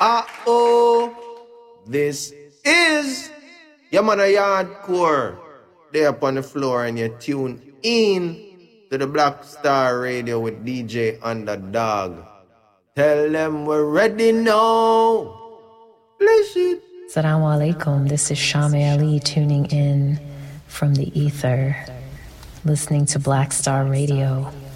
This is your man a Yardcore. There upon the floor and you tune in to the Black Star Radio with DJ Underdog. Tell them we're ready now. Bless it. Assalamu alaikum. This is Shami Ali tuning in from the ether, listening to Black Star Radio.